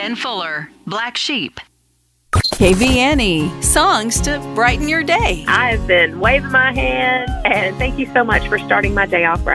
Ken Fuller, Black Sheep. KVNE, songs to brighten your day. I have been waving my hand, and thank you so much for starting my day off right.